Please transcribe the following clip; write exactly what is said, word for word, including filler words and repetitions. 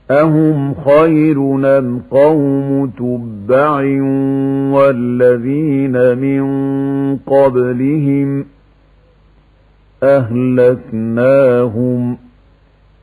أهم خير أم قوم تبع والذين من قبلهم أهلكناهم